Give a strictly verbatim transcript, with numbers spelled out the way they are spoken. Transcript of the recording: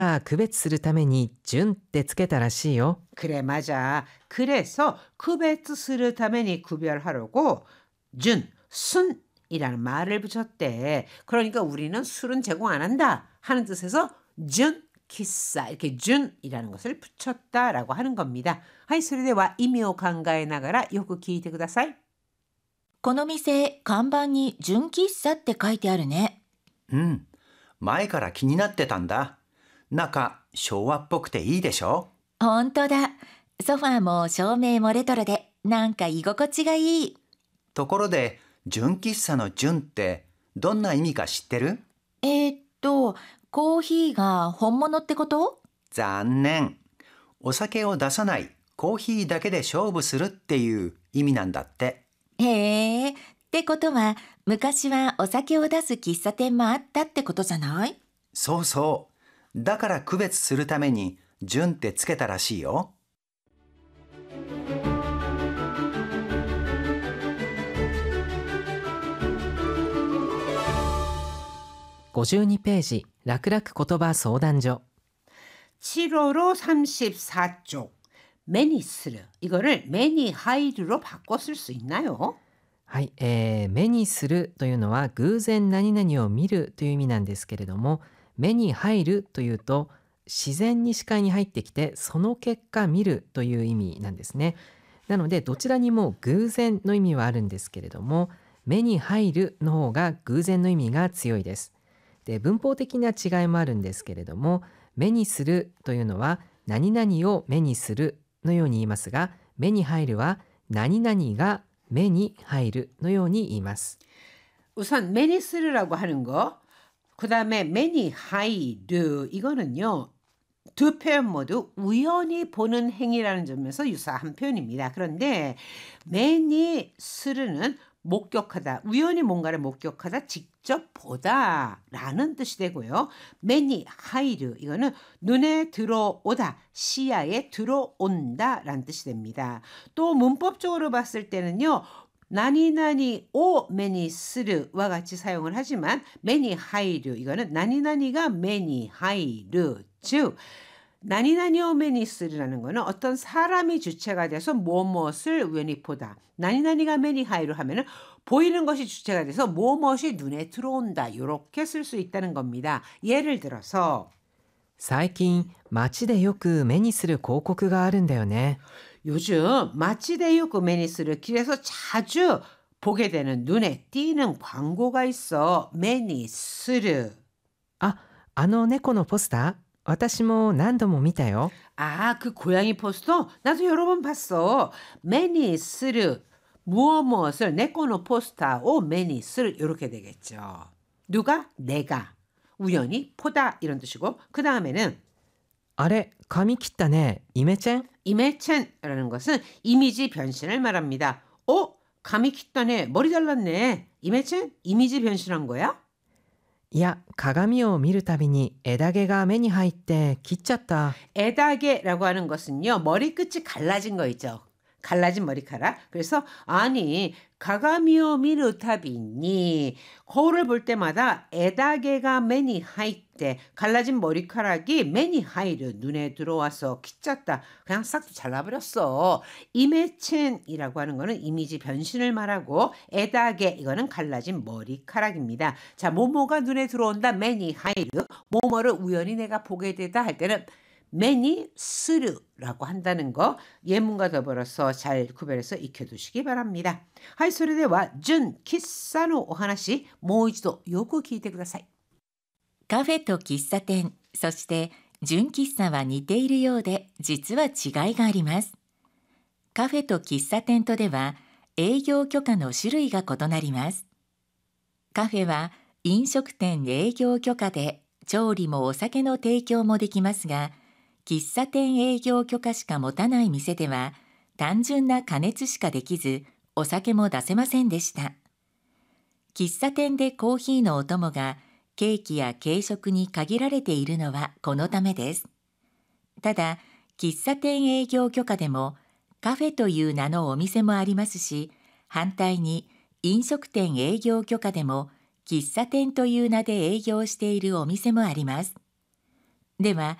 区別するために준ってつけたらしいよ。 그래, 맞아. 그래서 구베츠する ために 구별하려고 준, 순이라는 말을 붙였대. 그러니까 우리는 술은 제공 안 한다 하는 뜻에서 준 키사 이렇게 준이라는 것을 붙였다라고 하는 겁니다. 하이, それでは意味を考えながらよく聞いてください。 この店、看板に純喫茶って書いてあるね。 うん、前から気になってたんだ。中、昭和っぽくていいでしょ？ ほんとだ。ソファーも照明もレトロで、なんか居心地がいい。 ところで、純喫茶の純ってどんな意味か知ってる？ えー、っと、コーヒーが本物ってこと？ 残念。お酒を出さないコーヒーだけで勝負するっていう意味なんだって。 へえ、ってことは昔はお酒を出す喫茶店もあったってことじゃない？ そうそう。だから区別するために純ってつけたらしいよ。 ごじゅうにページ、楽々言葉相談所。 칠호로 삼십사 쪽 매니스르, 이거를 매니하이르로 바꿔 쓸 수 있나요? はい、えー、目にするというのは偶然何々を見るという意味なんですけれども、目に入るというと自然に視界に入ってきてその結果見るという意味なんですね。なのでどちらにも偶然の意味はあるんですけれども、目に入るの方が偶然の意味が強いです。で、文法的な違いもあるんですけれども、目にするというのは何々を目にするのように言いますが、目に入るは何々が目に入るのように言います。 우선 매니스르라고 하는 거, 그 다음에 매니하이르, 이거는요 두 표현 모두 우연히 보는 행위라는 점에서 유사한 표현입니다. 그런데 매니스르는 목격하다, 우연히 뭔가를 목격하다, 직접 보다 라는 뜻이 되고요. 매니하이르, 이거는 눈에 들어오다, 시야에 들어온다 라는 뜻이 됩니다. 또 문법적으로 봤을 때는요, 나니나니 오 매니스르와 같이 사용을 하지만 매니하이르, 이거는 나니나니가 매니하이르, 즉 나니나니오 매니스르라는 거는 어떤 사람이 주체가 돼서 무엇을 우연히 보다, 나니나니가 매니하이로 하면은 보이는 것이 주체가 돼서 무엇이 눈에 들어온다, 이렇게 쓸 수 있다는 겁니다. 예를 들어서 最近街でよく目にする広告があるんだよね。 요즘 마치데 요크 매니스를 길에서 자주 보게 되는, 눈에 띄는 광고가 있어. 매니스르. あ、あの猫のポスター、私も何度も見たよ。 아, 그 고양이 포스터? 나도 여러 번 봤어. 매니스르. 무엇 무엇을 내꺼노 포스터 오 매니스르, 이렇게 되겠죠. 누가? 내가. 우연히 보다, 이런 뜻이고, 그 다음에는 あれ、髪切ったね、イメチェン？ 이메첸이라는 것은 이미지 변신을 말합니다. 어? 감이 kit다네. 머리 잘랐네. 이메첸? 이미지 변신한 거야? いや、鏡を見るたびに枝毛が目に入って切っちゃった。 에다게라고 하는 것은요, 머리끝이 갈라진 거 있죠. 갈라진 머리카락. 그래서 아니 가가미오 미르타비니, 거울을 볼 때마다 에다게가 매니 하이때, 갈라진 머리카락이 매니 하이르, 눈에 들어와서 키쳤다, 그냥 싹 잘라버렸어. 이메첸이라고 하는 거는 이미지 변신을 말하고, 에다게, 이거는 갈라진 머리카락입니다. 자, 모모가 눈에 들어온다, 매니 하이르. 모모를 우연히 내가 보게 되다 할 때는 매니 스르라고 한다는 거, 예문과 더불어서 잘 구별해서 익혀두시기 바랍니다. 하이, それでは純喫茶のお話、もう一度よく聞いてください。 カフェと喫茶店、そして純喫茶は似ているようで、実は違いがあります。カフェと喫茶店とでは営業許可の種類が異なります。カフェは飲食店営業許可で調理もお酒の提供もできますが、喫茶店営業許可しか持たない店では単純な加熱しかできず、お酒も出せませんでした。喫茶店でコーヒーのお供がケーキや軽食に限られているのはこのためです。ただ、喫茶店営業許可でもカフェという名のお店もありますし、反対に飲食店営業許可でも喫茶店という名で営業しているお店もあります。 では